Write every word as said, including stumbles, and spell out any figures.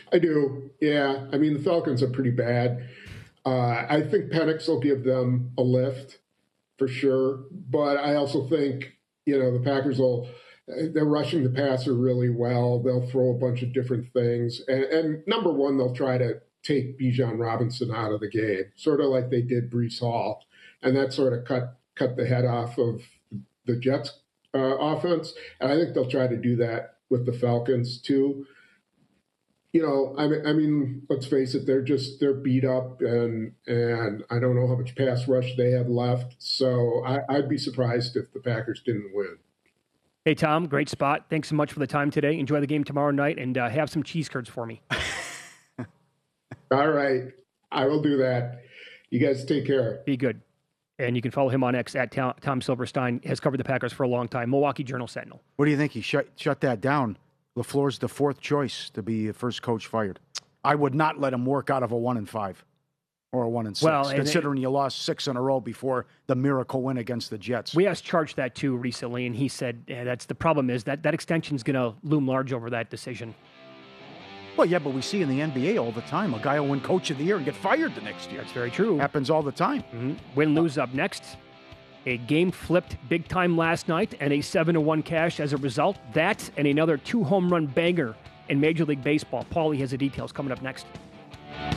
I do. Yeah. I mean, the Falcons are pretty bad. Uh, I think Penix will give them a lift for sure. But I also think, you know, the Packers will, they're rushing the passer really well. They'll throw a bunch of different things. And, and number one, they'll try to take Bijan Robinson out of the game, sort of like they did Breece Hall. And that sort of cut, cut the head off of the Jets uh, offense. And I think they'll try to do that with the Falcons too. You know, I mean, I mean, let's face it, they're just, they're beat up, and and I don't know how much pass rush they have left. So I, I'd be surprised if the Packers didn't win. Hey, Tom, great spot. Thanks so much for the time today. Enjoy the game tomorrow night, and uh, have some cheese curds for me. All right. I will do that. You guys take care. Be good. And you can follow him on X at Tom, Tom Silverstein. Has covered the Packers for a long time. Milwaukee Journal-Sentinel. What do you think? He shut shut that down. LaFleur's the fourth choice to be the first coach fired. I would not let him work out of a one and five or a one and six, well, considering it, you lost six in a row before the miracle win against the Jets. We asked Charge that too recently, and he said yeah, that's the problem is that that extension is going to loom large over that decision. Well, yeah, but we see in the N B A all the time a guy will win Coach of the Year and get fired the next year. That's very true. Happens all the time. Mm-hmm. Win-lose up next. A game flipped big time last night and a seven to one cash as a result. That and another two home run banger in Major League Baseball. Paulie has the details coming up next.